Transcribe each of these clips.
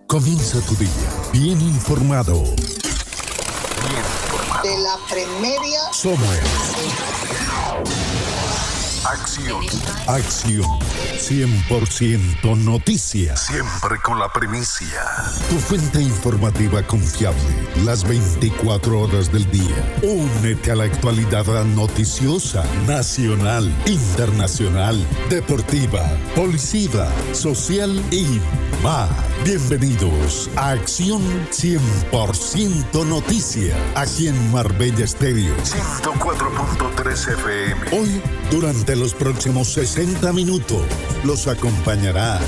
Comienza tu día bien informado. De la Premedia Somos Acción 100% noticias. Siempre con la primicia. Tu fuente informativa confiable las 24 horas del día. Únete a la actualidad noticiosa, nacional, internacional, deportiva, policiva, social y más. Bienvenidos a Acción 100% Noticias, aquí en Marbella Estéreo 104.3 FM. Hoy, durante los próximos 60 minutos, los acompañará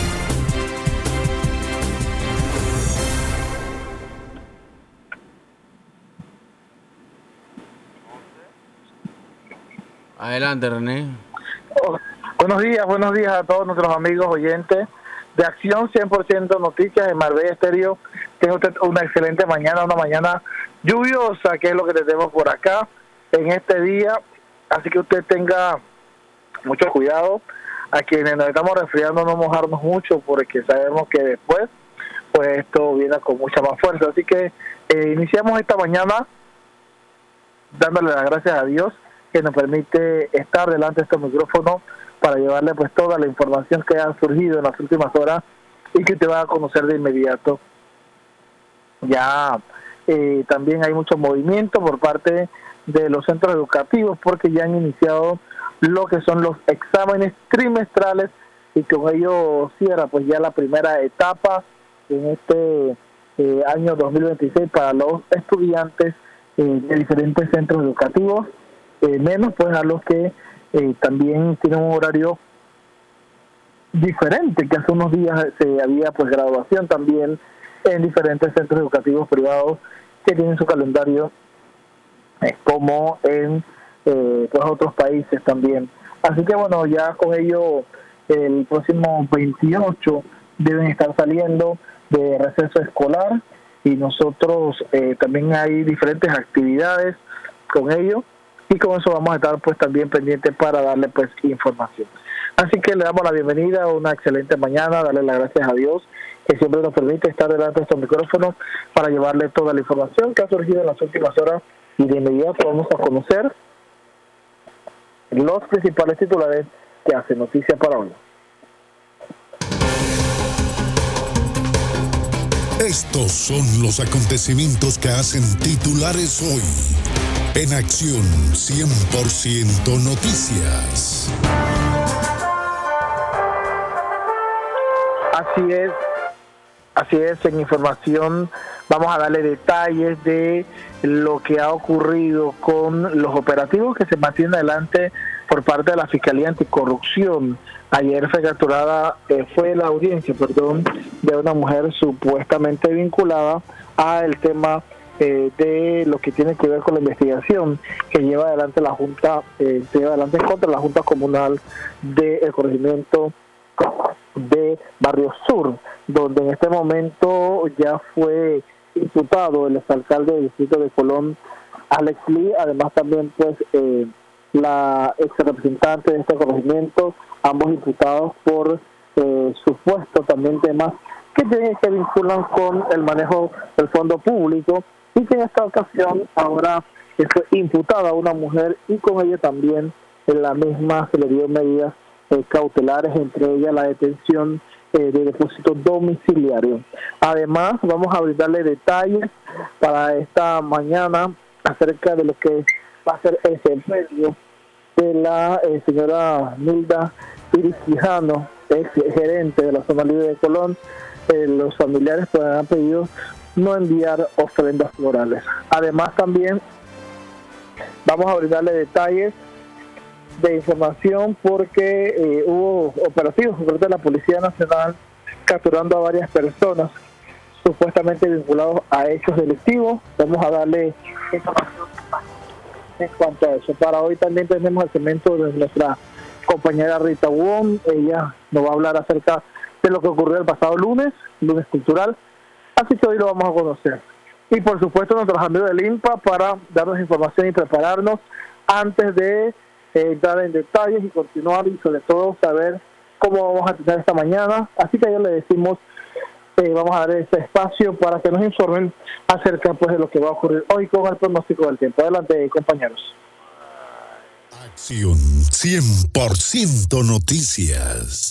Adelante, René. Buenos días a todos nuestros amigos oyentes de Acción 100% Noticias en Marbella Estéreo. Tengo usted una excelente mañana, una mañana lluviosa, que es lo que tenemos por acá en este día. Así que usted tenga mucho cuidado. A quienes nos estamos resfriando, no mojarnos mucho, porque sabemos que después, pues esto viene con mucha más fuerza. Así que iniciamos esta mañana dándole las gracias a Dios que nos permite estar delante de estos micrófonos para llevarle pues toda la información que ha surgido en las últimas horas y que te va a conocer de inmediato. Ya también hay mucho movimiento por parte de los centros educativos, porque ya han iniciado lo que son los exámenes trimestrales, y con ello cierra pues ya la primera etapa en este año 2026 para los estudiantes de diferentes centros educativos, menos pues a los que también tienen un horario diferente, que hace unos días se había pues graduación también en diferentes centros educativos privados que tienen su calendario como en pues otros países también. Así que bueno, ya con ello el próximo 28 deben estar saliendo de receso escolar, y nosotros también hay diferentes actividades con ello, y con eso vamos a estar pues también pendientes para darle pues información. Así que le damos la bienvenida a una excelente mañana, darle las gracias a Dios que siempre nos permite estar delante de estos micrófonos para llevarle toda la información que ha surgido en las últimas horas, y de inmediato vamos a conocer los principales titulares que hacen noticia para hoy. Estos son los acontecimientos que hacen titulares hoy en Acción 100% Noticias. Así es, en información vamos a darle detalles de lo que ha ocurrido con los operativos que se mantienen adelante por parte de la Fiscalía Anticorrupción. Ayer fue capturada, fue la audiencia, de una mujer supuestamente vinculada al tema de lo que tiene que ver con la investigación que lleva adelante la Junta, contra la Junta Comunal del Corregimiento de Barrio Sur, donde en este momento ya fue imputado el exalcalde del distrito de Colón, Alex Lee, además también pues la ex representante de este corregimiento, ambos imputados por supuestos también temas que vinculan con el manejo del fondo público, y que en esta ocasión ahora fue imputada una mujer, y con ella también en la misma se le dio medidas cautelares, entre ellas la detención de depósito domiciliario. Además, vamos a brindarle detalles para esta mañana acerca de lo que va a ser el sepelio de la señora Nilda Iris Quijano, ex gerente de la zona libre de Colón. Los familiares pues han pedido no enviar ofrendas florales. Además, también vamos a brindarle detalles de información porque hubo operativos por parte de la Policía Nacional capturando a varias personas supuestamente vinculados a hechos delictivos. Vamos a darle información en cuanto a eso. Para hoy también tenemos el segmento de nuestra compañera Rita Wong. Ella nos va a hablar acerca de lo que ocurrió el pasado lunes cultural, así que hoy lo vamos a conocer. Y por supuesto nuestros amigos del INPA para darnos información y prepararnos antes de entrar en detalles y continuar, y sobre todo saber cómo vamos a tener esta mañana. Así que ya le decimos vamos a dar este espacio para que nos informen acerca pues de lo que va a ocurrir hoy con el pronóstico del tiempo. Adelante, compañeros. Acción 100% Noticias.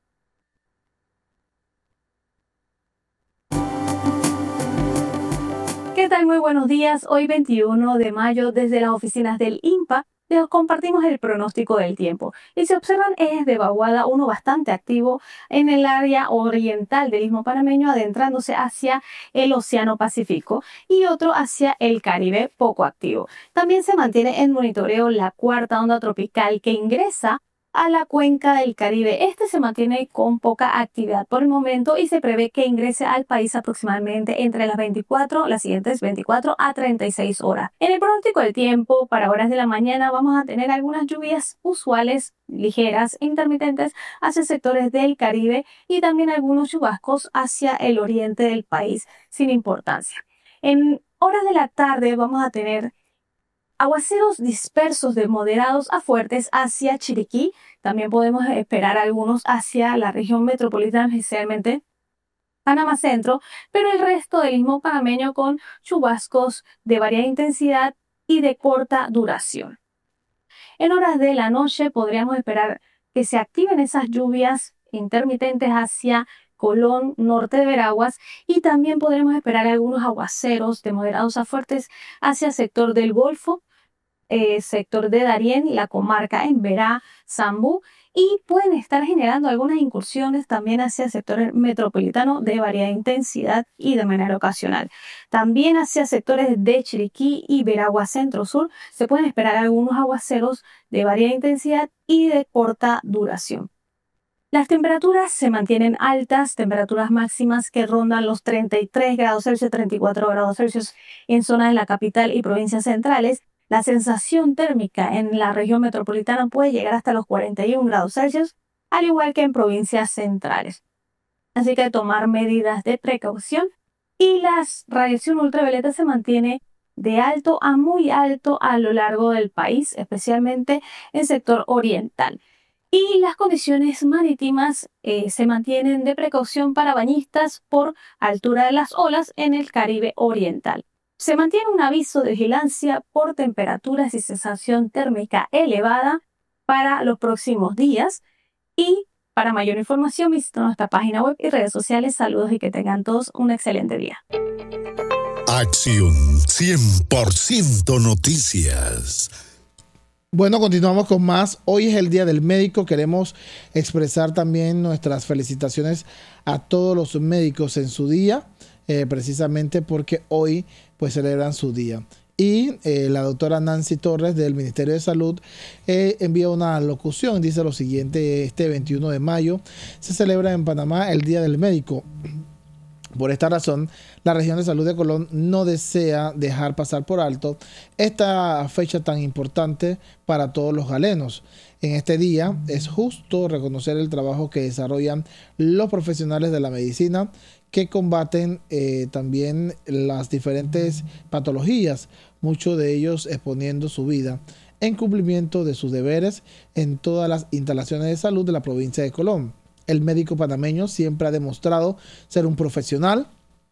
¿Qué tal? Muy buenos días. Hoy 21 de mayo desde las oficinas del INPA les compartimos el pronóstico del tiempo. Y si observan, es de vaguada, uno bastante activo en el área oriental del Istmo Panameño, adentrándose hacia el Océano Pacífico, y otro hacia el Caribe, poco activo. También se mantiene en monitoreo la cuarta onda tropical que ingresa a la cuenca del Caribe. Este se mantiene con poca actividad por el momento y se prevé que ingrese al país aproximadamente entre las siguientes 24 a 36 horas. En el pronóstico del tiempo, para horas de la mañana, vamos a tener algunas lluvias usuales, ligeras, intermitentes, hacia sectores del Caribe y también algunos chubascos hacia el oriente del país, sin importancia. En horas de la tarde vamos a tener aguaceros dispersos de moderados a fuertes hacia Chiriquí. También podemos esperar algunos hacia la región metropolitana, especialmente Panamá Centro, pero el resto del Istmo Panameño con chubascos de variada intensidad y de corta duración. En horas de la noche podríamos esperar que se activen esas lluvias intermitentes hacia Colón, norte de Veraguas, y también podremos esperar algunos aguaceros de moderados a fuertes hacia el sector del Golfo, sector de Darién, la comarca en Verá, Zambú, y pueden estar generando algunas incursiones también hacia el sector metropolitano de variada intensidad y de manera ocasional. También hacia sectores de Chiriquí y Veraguas Centro-Sur se pueden esperar algunos aguaceros de variada intensidad y de corta duración. Las temperaturas se mantienen altas, temperaturas máximas que rondan los 33 grados Celsius, 34 grados Celsius en zonas de la capital y provincias centrales. La sensación térmica en la región metropolitana puede llegar hasta los 41 grados Celsius, al igual que en provincias centrales. Así que tomar medidas de precaución, y la radiación ultravioleta se mantiene de alto a muy alto a lo largo del país, especialmente en el sector oriental. Y las condiciones marítimas se mantienen de precaución para bañistas por altura de las olas en el Caribe oriental. Se mantiene un aviso de vigilancia por temperaturas y sensación térmica elevada para los próximos días. Y para mayor información visita nuestra página web y redes sociales. Saludos y que tengan todos un excelente día. Acción 100% Noticias. Bueno, continuamos con más. Hoy es el Día del Médico. Queremos expresar también nuestras felicitaciones a todos los médicos en su día, precisamente porque hoy pues celebran su día. Y la doctora Nancy Torres del Ministerio de Salud envía una locución. Dice lo siguiente: este 21 de mayo se celebra en Panamá el Día del Médico. Por esta razón, la región de salud de Colón no desea dejar pasar por alto esta fecha tan importante para todos los galenos. En este día es justo reconocer el trabajo que desarrollan los profesionales de la medicina que combaten también las diferentes patologías, muchos de ellos exponiendo su vida en cumplimiento de sus deberes en todas las instalaciones de salud de la provincia de Colón. El médico panameño siempre ha demostrado ser un profesional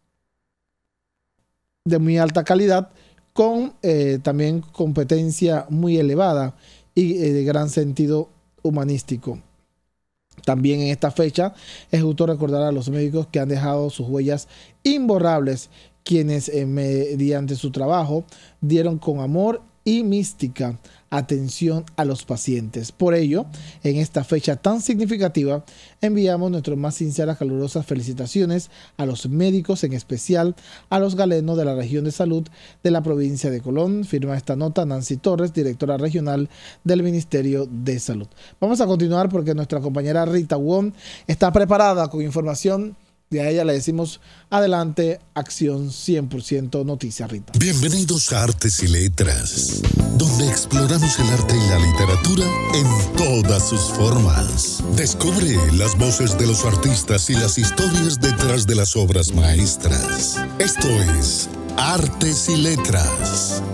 de muy alta calidad, con también competencia muy elevada y de gran sentido humanístico. También en esta fecha es justo recordar a los médicos que han dejado sus huellas imborrables, quienes mediante su trabajo dieron con amor y mística atención a los pacientes. Por ello, en esta fecha tan significativa, enviamos nuestras más sinceras, calurosas felicitaciones a los médicos, en especial a los galenos de la región de salud de la provincia de Colón. Firma esta nota Nancy Torres, directora regional del Ministerio de Salud. Vamos a continuar porque nuestra compañera Rita Wong está preparada con información. Y a ella le decimos adelante, Acción 100% Noticias, Rita. Bienvenidos a Artes y Letras, donde exploramos el arte y la literatura en todas sus formas. Descubre las voces de los artistas y las historias detrás de las obras maestras. Esto es Artes y Letras.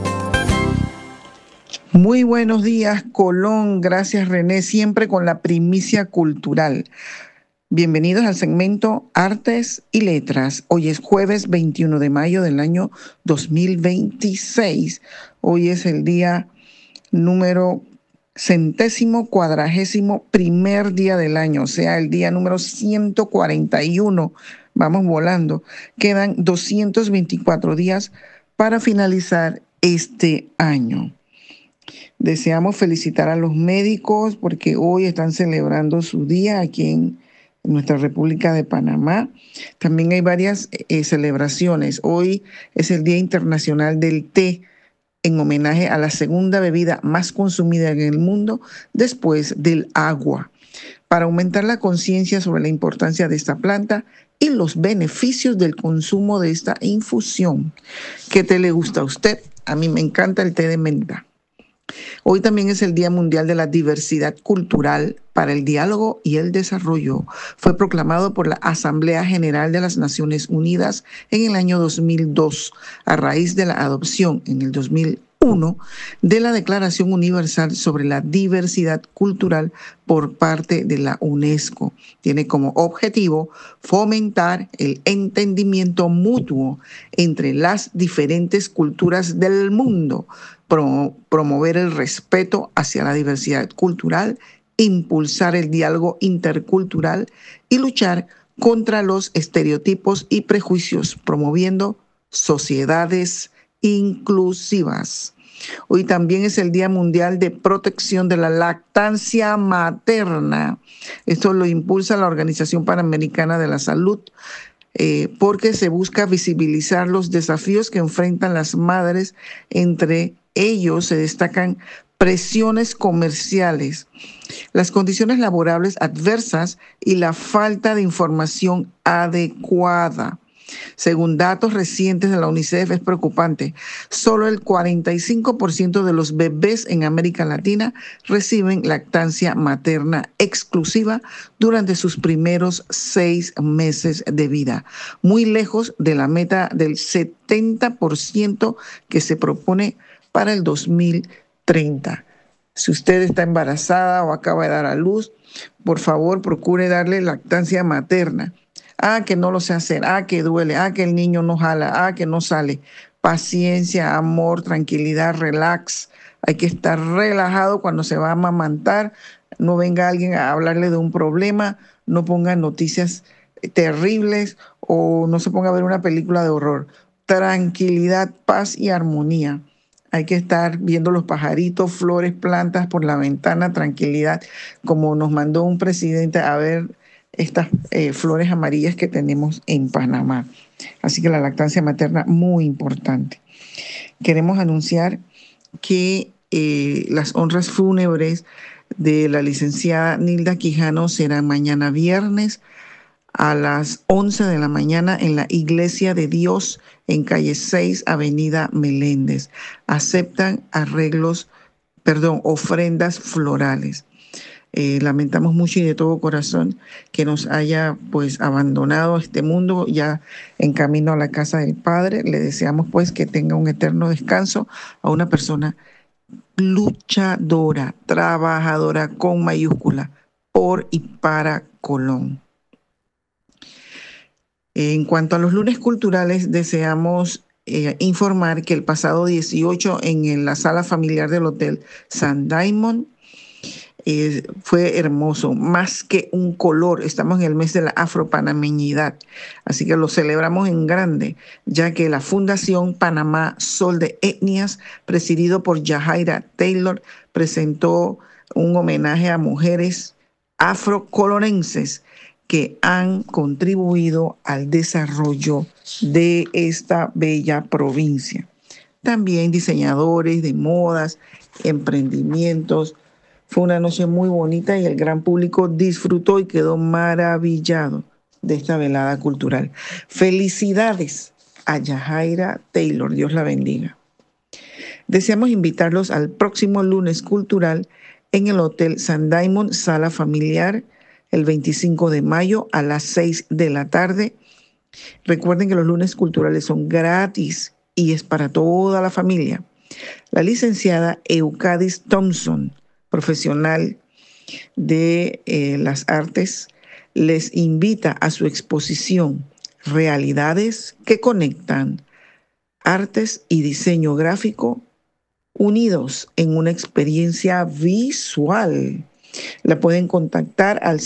Muy buenos días, Colón. Gracias, René, siempre con la primicia cultural. Bienvenidos al segmento Artes y Letras. Hoy es jueves 21 de mayo del año 2026. Hoy es el día número 141º día del año, o sea, el día número 141. Vamos volando. Quedan 224 días para finalizar este año. Deseamos felicitar a los médicos porque hoy están celebrando su día aquí en nuestra República de Panamá. También hay varias celebraciones. Hoy es el Día Internacional del Té, en homenaje a la segunda bebida más consumida en el mundo después del agua, para aumentar la conciencia sobre la importancia de esta planta y los beneficios del consumo de esta infusión. ¿Qué té le gusta a usted? A mí me encanta el té de menta. Hoy también es el Día Mundial de la Diversidad Cultural para el Diálogo y el Desarrollo. Fue proclamado por la Asamblea General de las Naciones Unidas en el año 2002, a raíz de la adopción en el 2001 de la Declaración Universal sobre la Diversidad Cultural por parte de la UNESCO. Tiene como objetivo fomentar el entendimiento mutuo entre las diferentes culturas del mundo, promover el respeto hacia la diversidad cultural, impulsar el diálogo intercultural y luchar contra los estereotipos y prejuicios, promoviendo sociedades inclusivas. Hoy también es el Día Mundial de Protección de la Lactancia Materna. Esto lo impulsa la Organización Panamericana de la Salud, porque se busca visibilizar los desafíos que enfrentan las madres. Entre ellos se destacan presiones comerciales, las condiciones laborales adversas y la falta de información adecuada. Según datos recientes de la UNICEF, es preocupante. Solo el 45% de los bebés en América Latina reciben lactancia materna exclusiva durante sus primeros 6 meses de vida, muy lejos de la meta del 70% que se propone para el 2030. Si usted está embarazada o acaba de dar a luz, por favor, procure darle lactancia materna. Que no lo sé hacer, que duele, que el niño no jala, que no sale. Paciencia, amor, tranquilidad, relax. Hay que estar relajado cuando se va a amamantar. No venga alguien a hablarle de un problema, no ponga noticias terribles o no se ponga a ver una película de horror. Tranquilidad, paz y armonía. Hay que estar viendo los pajaritos, flores, plantas por la ventana, tranquilidad, como nos mandó un presidente a ver estas flores amarillas que tenemos en Panamá. Así que la lactancia materna, muy importante. Queremos anunciar que las honras fúnebres de la licenciada Nilda Quijano serán mañana viernes a las 11 de la mañana en la Iglesia de Dios en calle 6, Avenida Meléndez. Aceptan ofrendas florales. Lamentamos mucho y de todo corazón que nos haya abandonado este mundo ya en camino a la casa del Padre. Le deseamos que tenga un eterno descanso a una persona luchadora, trabajadora con mayúscula, por y para Colón. En cuanto a los lunes culturales, deseamos informar que el pasado 18 en la sala familiar del Hotel San Diamond fue hermoso, más que un color. Estamos en el mes de la afropanameñidad, así que lo celebramos en grande, ya que la Fundación Panamá Sol de Etnias, presidido por Yajaira Taylor, presentó un homenaje a mujeres afrocolonenses que han contribuido al desarrollo de esta bella provincia. También diseñadores de modas, emprendimientos. Fue una noche muy bonita y el gran público disfrutó y quedó maravillado de esta velada cultural. Felicidades a Yajaira Taylor, Dios la bendiga. Deseamos invitarlos al próximo lunes cultural en el Hotel San Diamond, sala familiar, el 25 de mayo a las 6 de la tarde. Recuerden que los lunes culturales son gratis y es para toda la familia. La licenciada Eucadis Thompson, profesional de las artes, les invita a su exposición Realidades que Conectan, Artes y Diseño Gráfico unidos en una experiencia visual. La pueden contactar al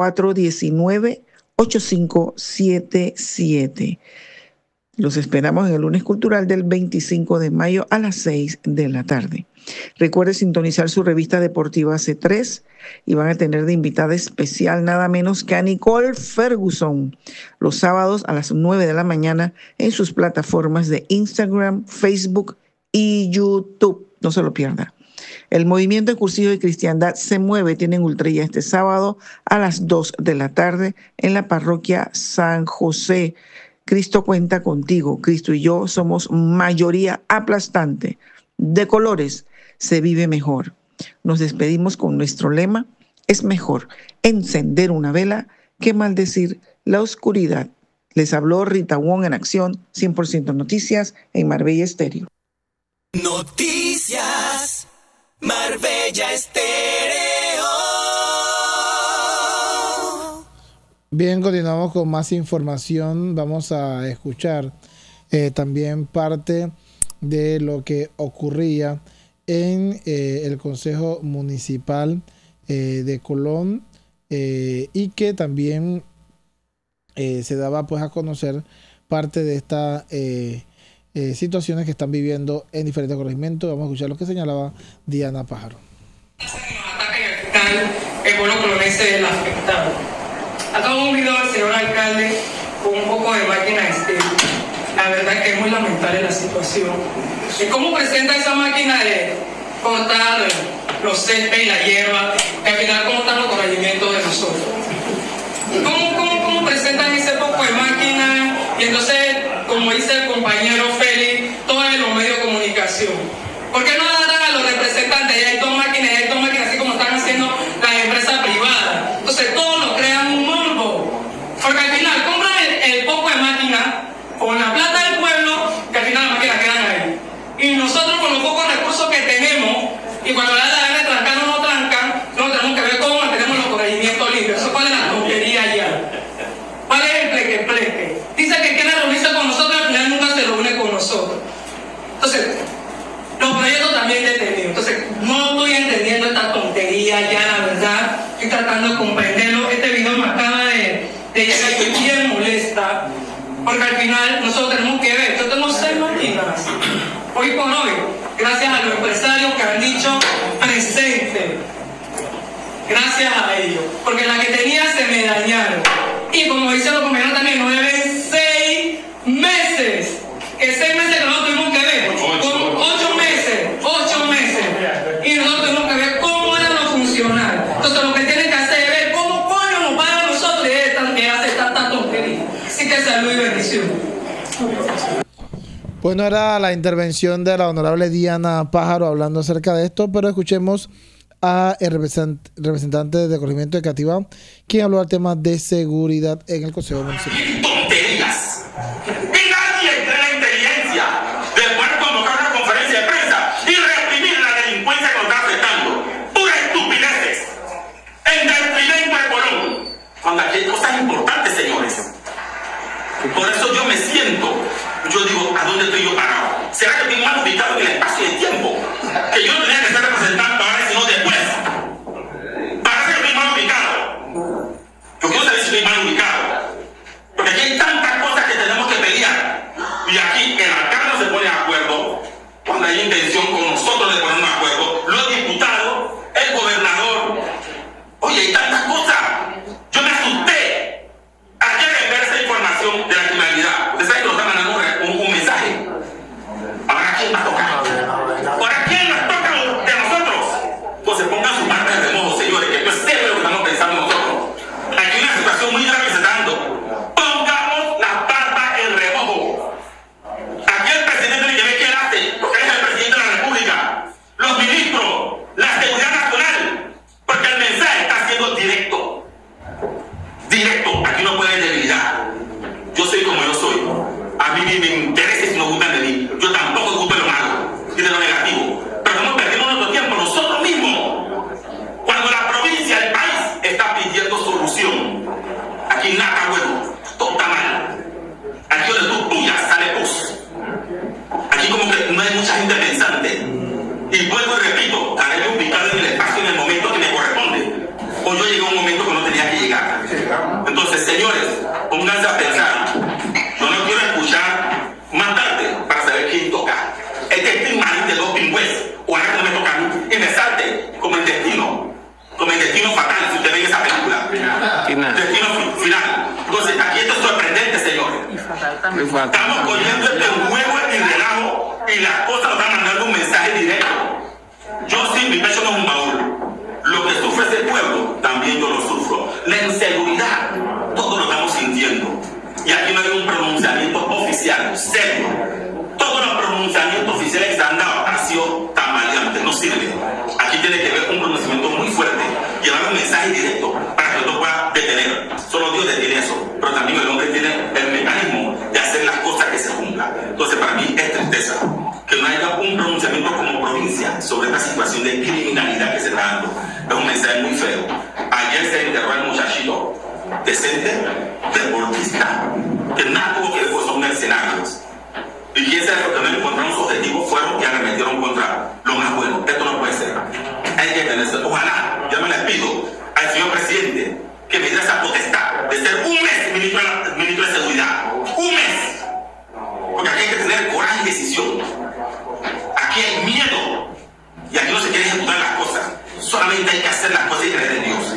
6419-8577. Los esperamos en el lunes cultural del 25 de mayo a las 6 de la tarde. Recuerde sintonizar su revista deportiva C3 y van a tener de invitada especial nada menos que a Nicole Ferguson los sábados a las 9 de la mañana en sus plataformas de Instagram, Facebook y YouTube. No se lo pierda. El movimiento cursillo de cristiandad se mueve. Tienen ultrilla este sábado a las 2 de la tarde en la parroquia San José. Cristo cuenta contigo. Cristo y yo somos mayoría aplastante. De colores se vive mejor. Nos despedimos con nuestro lema: es mejor encender una vela que maldecir la oscuridad. Les habló Rita Wong en acción, 100% Noticias en Marbella Estéreo. Noticias Marbella Estéreo. Bien, continuamos con más información. Vamos a escuchar también parte de lo que ocurría en el Consejo Municipal de Colón y que también se daba pues a conocer parte de estas situaciones que están viviendo en diferentes corregimientos. Vamos a escuchar lo que señalaba Diana Pájaro. El pueblo colonense es afectado. Acá un video al señor alcalde con un poco de máquina estéril. La verdad es que es muy lamentable la situación. ¿Y cómo presenta esa máquina de cortar los céspedes y la hierba? Que al final, ¿cómo están los corregimientos de nosotros? ¿Cómo presentan ese poco de máquina? Y entonces, como dice el compañero Félix, todo en los medios de comunicación. ¿Por qué no agarran a los representantes? Ya hay dos máquinas, así como están haciendo las empresas privadas. Entonces, todos lo crean un morbo. Porque al final, compran el poco de máquina con la plata del pueblo, que al final las máquinas quedan ahí. Y nosotros, con los pocos recursos que tenemos, y cuando la gana de trancar o no trancan, no tenemos que ver cómo mantenemos los corregimientos limpios. Eso cuál es la tontería ya. ¿Cuál es el pleque? Dice que quiere reunirse con nosotros, al final nunca se reúne con nosotros. Entonces, los proyectos también detenidos. Entonces, no estoy entendiendo esta tontería ya, la verdad. Estoy tratando de comprenderlo. Este video me acaba de llegar y estoy bien molesta. Porque al final nosotros tenemos que ver. Yo tengo 6 máquinas. Hoy por hoy, gracias a los empresarios que han dicho presente. Gracias a ellos. Porque las que tenía se me dañaron. Y como dicen los compañeros también, no deben 6 meses. Que 6 meses que nosotros tuvimos que ver. 8 meses. Y nosotros tenemos que ver cómo van a funcionar. Entonces lo que tienen que hacer es ver cómo coño nos pagan a nosotros y hace tanta tontería. Así que salud y bendición. Bueno, era la intervención de la honorable Diana Pájaro hablando acerca de esto, pero escuchemos a el representante de corregimiento de Cativá, quien habló del tema de seguridad en el Consejo Municipal. ¡Tonterías! Y nadie cree la inteligencia de poder convocar una conferencia de prensa y reprimir la delincuencia que nos está afectando. ¡Puras estupideces! En detrimento de Colón. Cuando aquí hay cosas importantes, señores. Y por eso yo me siento, yo digo, ¿a dónde estoy yo parado? ¿Será que estoy mal ubicado en el espacio y el tiempo? Que yo no tenía que ser representante ahora, sino después. Parece que estoy mal ubicado. Yo quiero saber si estoy mal ubicado. Porque aquí hay tantas cosas que tenemos que pelear. Y aquí el alcalde no se pone de acuerdo cuando hay intención con nosotros de ponernos de acuerdo. Los diputados, el gobernador. Oye, hay tantas cosas. Yo me asusté ayer de ver esa información de la criminalidad. Ustedes saben que nos están mandando un mensaje. Ahora, ¿quién va a tocar? ¿Ahora quién nos toca de nosotros? Pues se pongan su parte de remojo, señores, que esto es serio lo que estamos pensando nosotros. Aquí hay una situación muy grave que se está dando. Pongamos la barba en remojo. Aquí el presidente tiene que ver qué él hace, porque él es el presidente de la República. Los ministros, la seguridad nacional, porque el mensaje está siendo directo. Directo, aquí no puede haber debilidad. Yo soy como yo soy. A mí me interesa si no gustan de mí. Yo tampoco gusto de lo malo y de lo negativo. Pero estamos perdiendo nuestro tiempo nosotros mismos. Cuando la provincia, el país, está pidiendo solución. Estamos cogiendo este juego y relajo y las cosas nos están mandando un mensaje directo. Yo sí, mi pecho no es un baúl. Lo que sufre ese pueblo, también yo lo sufro. La inseguridad, todos lo estamos sintiendo. Y aquí no hay un pronunciamiento oficial, serio. Todos los pronunciamientos oficiales que se han dado han sido tambaleantes, no sirven. Aquí tiene que haber un pronunciamiento muy fuerte, llevar un mensaje directo para que esto pueda detener. Solo Dios detiene eso, pero también el hombre tiene el mecanismo de hacer las cosas que se cumplan. Entonces, para mí es tristeza que no haya un pronunciamiento como provincia sobre esta situación de criminalidad que se está dando. Es un mensaje muy feo. Ayer se enterró al muchachito decente, deportista, que nada tuvo que ver con esos mercenarios. Y quién sabe por qué no encontraron sus objetivos, fueron y arremetieron contra lo más bueno. Esto no puede ser. Hay que tenerse. Ojalá, yo me les pido al señor presidente que me dé esa potestad de ser un mes ministro de Seguridad. Un mes. Porque aquí hay que tener coraje y decisión. Aquí hay miedo. Y aquí no se quiere ejecutar las cosas. Solamente hay que hacer las cosas y creer en Dios.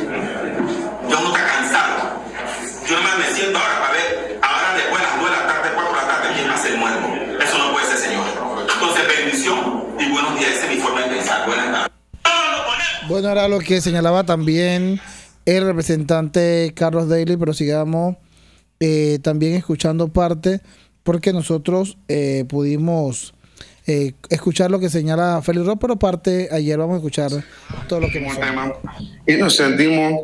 Ya uno está cansado. Yo nomás me siento ahora para ver, ahora después de las 2 de la tarde, 4 de la tarde, quién va a ser muerto. Eso no puede ser, Señor. Entonces, bendición y buenos días. Esa es mi forma de pensar. Buenas tardes. Bueno, era lo que señalaba también el representante Carlos Daly, pero sigamos también escuchando parte, porque nosotros pudimos escuchar lo que señala Félix Ross, pero parte ayer vamos a escuchar todo lo que nos tema. Y nos sentimos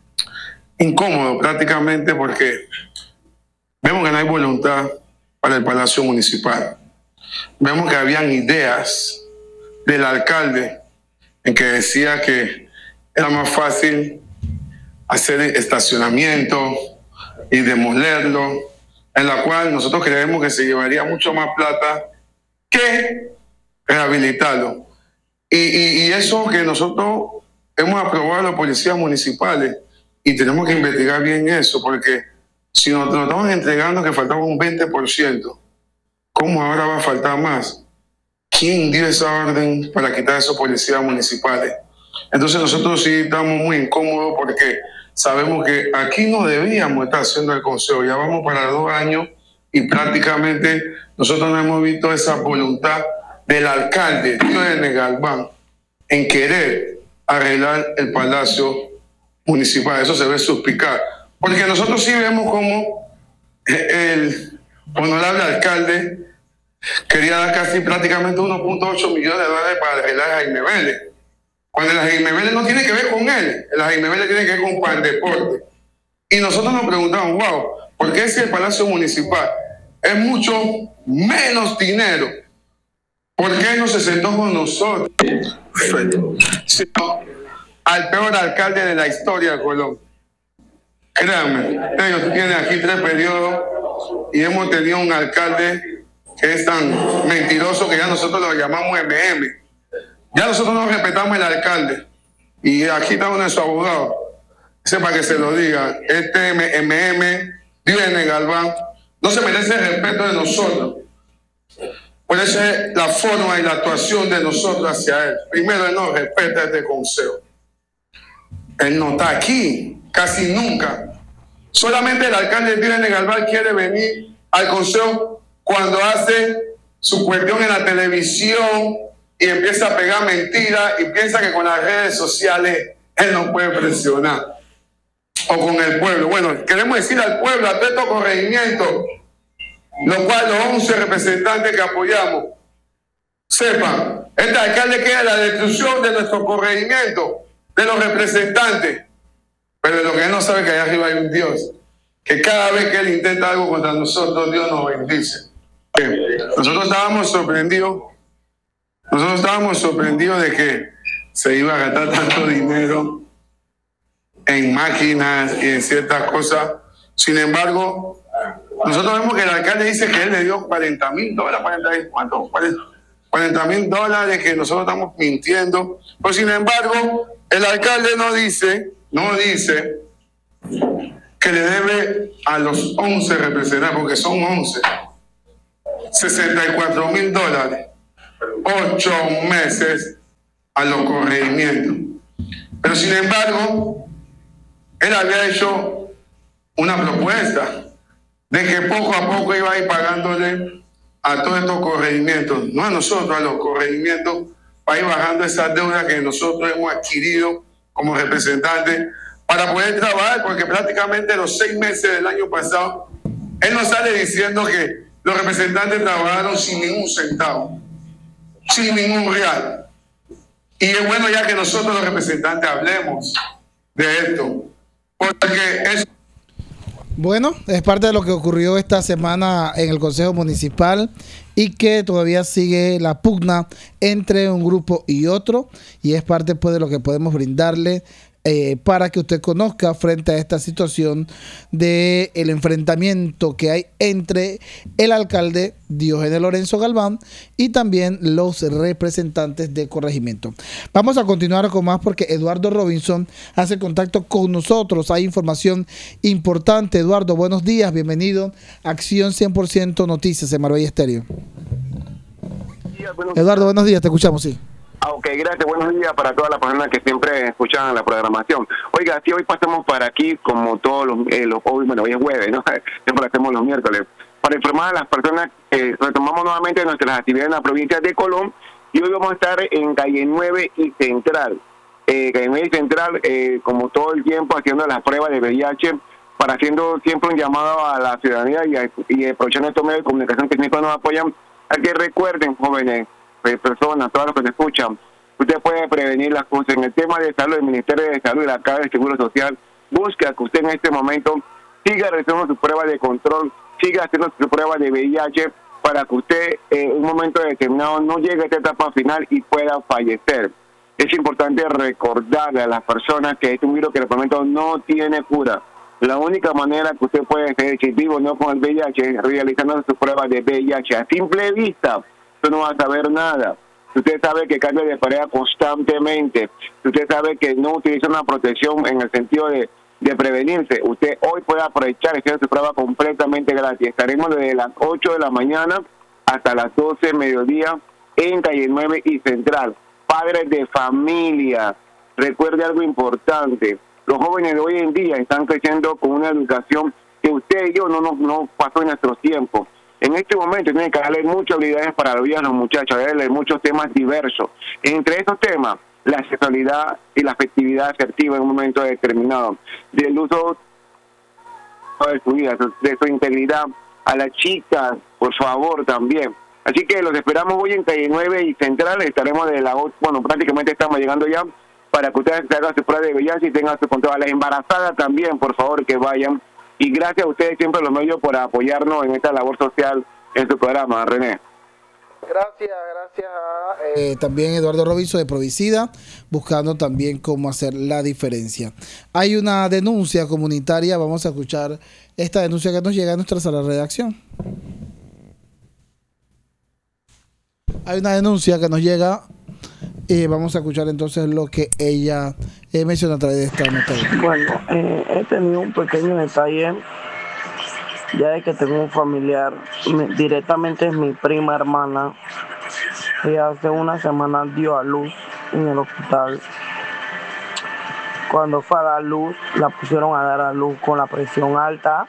incómodos prácticamente porque vemos que no hay voluntad para el Palacio Municipal. Vemos que habían ideas del alcalde en que decía que era más fácil hacer estacionamiento y demolerlo, en la cual nosotros creemos que se llevaría mucho más plata que rehabilitarlo. Y eso que nosotros hemos aprobado a los policías municipales, y tenemos que investigar bien eso, porque si nos estamos entregando que faltaba un 20%, ¿cómo ahora va a faltar más? ¿Quién dio esa orden para quitar a esos policías municipales? Entonces nosotros sí estamos muy incómodos porque sabemos que aquí no debíamos estar haciendo el consejo. Ya vamos para 2 años y prácticamente nosotros no hemos visto esa voluntad del alcalde Diógenes Galván en querer arreglar el Palacio Municipal. Eso se ve suspicar. Porque nosotros sí vemos como el honorable alcalde quería dar casi prácticamente 1.8 millones de dólares para arreglar a Jaime Vélez. Cuando el Jaime Vélez no tiene que ver con él, el Jaime Vélez tiene que ver con Pandeporte. Y nosotros nos preguntamos, wow, ¿por qué si el Palacio Municipal es mucho menos dinero? ¿Por qué no se sentó con nosotros? Sino al peor alcalde de la historia de Colombia. Créanme, ellos tienen aquí 3 periodos y hemos tenido un alcalde que es tan mentiroso que ya nosotros lo llamamos MM. Ya nosotros no respetamos el alcalde. Y aquí está uno de sus abogados. Sepa que se lo diga. Este MM, Diógenes Galván, no se merece el respeto de nosotros. Por eso es la forma y la actuación de nosotros hacia él. Primero, él no respeta este consejo. Él no está aquí, casi nunca. Solamente el alcalde Diógenes Galván quiere venir al consejo cuando hace su cuestión en la televisión y empieza a pegar mentiras y piensa que con las redes sociales él no puede presionar. O con el pueblo. Bueno, queremos decir al pueblo, a todo estos corregimientos, lo cual los 11 representantes que apoyamos, sepan, este alcalde quiere la destrucción de nuestro corregimiento, de los representantes. Pero lo que él no sabe es que allá arriba hay un Dios, que cada vez que él intenta algo contra nosotros, Dios nos bendice. Nosotros estábamos sorprendidos de que se iba a gastar tanto dinero en máquinas y en ciertas cosas. Sin embargo, nosotros vemos que el alcalde dice que él le dio $40,000, ¿cuánto? $40,000, que nosotros estamos mintiendo. Pero sin embargo, el alcalde no dice que le debe a los 11 representantes, porque son 11, $64,000, 8 meses a los corregimientos. Pero sin embargo, él había hecho una propuesta de que poco a poco iba a ir pagándole a todos estos corregimientos, no a nosotros, a los corregimientos, para ir bajando esas deudas que nosotros hemos adquirido como representantes para poder trabajar, porque prácticamente los 6 meses del año pasado, él nos sale diciendo que los representantes trabajaron sin ningún centavo, sin ningún real. Y es bueno ya que nosotros los representantes hablemos de esto, porque es... Bueno, es parte de lo que ocurrió esta semana en el Consejo Municipal y que todavía sigue la pugna entre un grupo y otro, y es parte pues de lo que podemos brindarle para que usted conozca frente a esta situación de el enfrentamiento que hay entre el alcalde Diógenes Lorenzo Galván y también los representantes de corregimiento. Vamos a continuar con más porque Eduardo Robinson hace contacto con nosotros. Hay información importante. Eduardo, buenos días, bienvenido a Acción 100% Noticias en Marbella Estéreo. Eduardo, buenos días, te escuchamos, sí. Ok, gracias. Buenos días para todas las personas que siempre escuchan la programación. Oiga, si hoy pasamos para aquí, como todos los hoy, bueno, hoy es jueves, ¿no? Siempre hacemos los miércoles. Para informar a las personas, retomamos nuevamente nuestras actividades en la provincia de Colón y hoy vamos a estar en Calle 9 y Central. Calle 9 y Central, como todo el tiempo, haciendo las pruebas de VIH, para haciendo siempre un llamado a la ciudadanía y aprovechando estos medios de comunicación que siempre nos apoyan, a que recuerden, jóvenes, personas, todos los que te escuchan, usted puede prevenir las cosas. En el tema de salud, el Ministerio de Salud y la Caja de Seguro Social busca que usted en este momento siga realizando su prueba de control, siga haciendo su prueba de VIH para que usted en un momento determinado no llegue a esta etapa final y pueda fallecer. Es importante recordarle a las personas que este virus que en el momento no tiene cura. La única manera que usted puede ser vivo no con el VIH es realizando su prueba de VIH. A simple vista, no va a saber nada. Si usted sabe que cambia de pareja constantemente, si usted sabe que no utiliza una protección en el sentido de prevenirse, usted hoy puede aprovechar y hacer su prueba completamente gratis. Estaremos desde las 8 de la mañana hasta las 12 de mediodía en Calle 9 y Central. Padres de familia, recuerde algo importante, los jóvenes de hoy en día están creciendo con una educación que usted y yo no pasó en nuestros tiempos. En este momento tienen que darle muchas habilidades para la vida a los muchachos, darle muchos temas diversos. Entre esos temas, la sexualidad y la afectividad asertiva en un momento determinado, del uso de su vida, de su integridad, a las chicas, por favor, también. Así que los esperamos hoy en Calle 9 y Central, estaremos de la 8, bueno, prácticamente estamos llegando ya, para que ustedes se hagan su prueba de VIH y tengan su control. A las embarazadas también, por favor, que vayan. Y gracias a ustedes siempre los medios por apoyarnos en esta labor social en su programa, René. Gracias a también Eduardo Robinson de Provicida, buscando también cómo hacer la diferencia. Hay una denuncia comunitaria, vamos a escuchar esta denuncia que nos llega a nuestra sala de redacción. Hay una denuncia que nos llega y vamos a escuchar entonces lo que ella menciona a través de esta nota. Bueno, he tenido un pequeño detalle, ya de que tengo un familiar, directamente es mi prima hermana, ella hace una semana dio a luz en el hospital. Cuando fue a dar luz, la pusieron a dar a luz con la presión alta,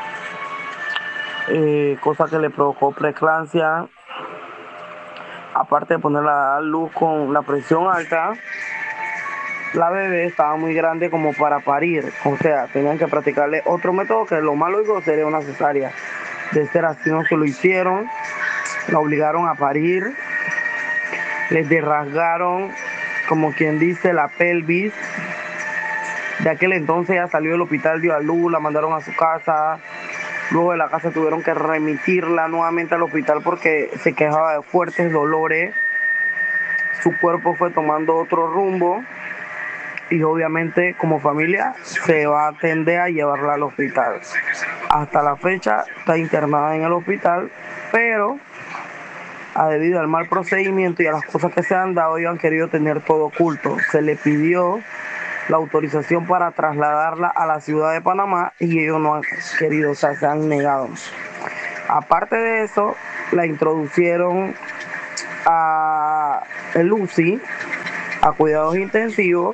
cosa que le provocó preeclampsia. Aparte de ponerla a dar luz con la presión alta, la bebé estaba muy grande como para parir. O sea, tenían que practicarle otro método que lo más lógico sería una cesárea. De ser así no se lo hicieron, la obligaron a parir, les desrasgaron, como quien dice, la pelvis. De aquel entonces ya salió del hospital, dio a luz, la mandaron a su casa. Luego de la casa tuvieron que remitirla nuevamente al hospital porque se quejaba de fuertes dolores. Su cuerpo fue tomando otro rumbo y obviamente como familia se va a atender a llevarla al hospital. Hasta la fecha está internada en el hospital, pero debido al mal procedimiento y a las cosas que se han dado, ellos han querido tener todo oculto. Se le pidió la autorización para trasladarla a la ciudad de Panamá y ellos no han querido, o sea, se han negado. Aparte de eso, la introducieron a el UCI, a cuidados intensivos,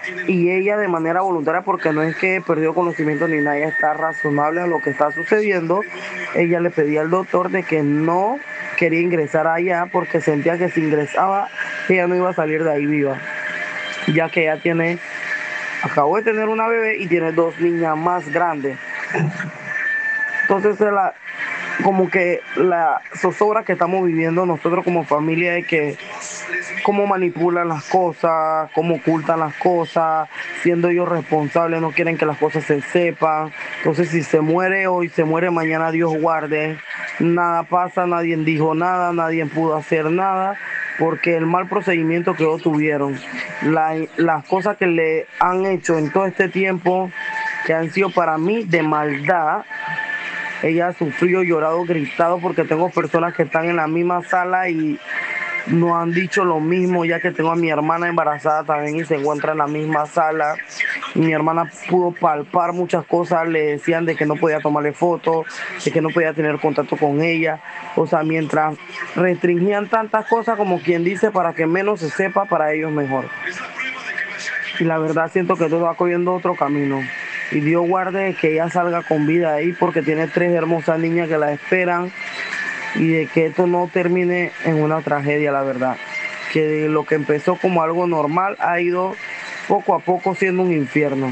y ella de manera voluntaria, porque no es que perdió conocimiento ni nada, ella está razonable a lo que está sucediendo. Ella le pedía al doctor de que no quería ingresar allá porque sentía que si ingresaba ella no iba a salir de ahí viva, ya que ella acabó de tener una bebé y tiene 2 niñas más grandes. Entonces como que la zozobra que estamos viviendo nosotros como familia es que cómo manipulan las cosas, cómo ocultan las cosas, siendo ellos responsables, no quieren que las cosas se sepan. Entonces si se muere hoy, se muere mañana, Dios guarde. Nada pasa, nadie dijo nada, nadie pudo hacer nada, porque el mal procedimiento que ellos tuvieron, las cosas que le han hecho en todo este tiempo, que han sido para mí de maldad. Ella ha sufrido, llorado, gritado, porque tengo personas que están en la misma sala y no han dicho lo mismo, ya que tengo a mi hermana embarazada también y se encuentra en la misma sala. Mi hermana pudo palpar muchas cosas, le decían de que no podía tomarle fotos, de que no podía tener contacto con ella. O sea, mientras restringían tantas cosas, como quien dice, para que menos se sepa, para ellos mejor. Y la verdad siento que todo va cogiendo otro camino. Y Dios guarde que ella salga con vida ahí, porque tiene 3 hermosas niñas que la esperan, y de que esto no termine en una tragedia, la verdad. Que lo que empezó como algo normal ha ido poco a poco siendo un infierno.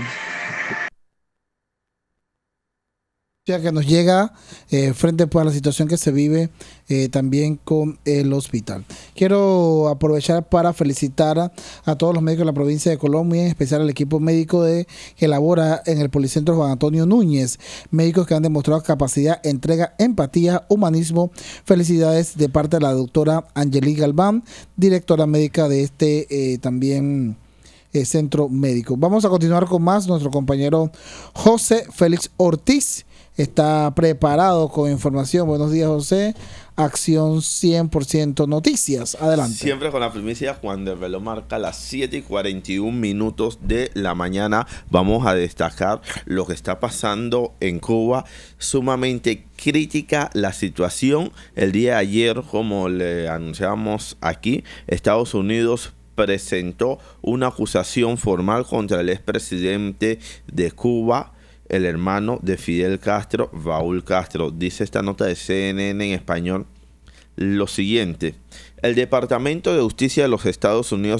Que nos llega frente pues, a la situación que se vive también con el hospital. Quiero aprovechar para felicitar a todos los médicos de la provincia de Colombia, en especial al equipo médico que labora en el Policentro Juan Antonio Núñez, médicos que han demostrado capacidad, entrega, empatía, humanismo. Felicidades de parte de la doctora Angelique Galván, directora médica de este también centro médico. Vamos a continuar con más. Nuestro compañero José Félix Ortiz está preparado con información. Buenos días, José. Acción 100% Noticias. Adelante. Siempre con la primicia, cuando el reloj marca las 7:41 de la mañana, vamos a destacar lo que está pasando en Cuba. Sumamente crítica la situación. El día de ayer, como le anunciamos aquí, Estados Unidos presentó una acusación formal contra el expresidente de Cuba, el hermano de Fidel Castro, Raúl Castro. Dice esta nota de CNN en español lo siguiente: el Departamento de Justicia de los Estados Unidos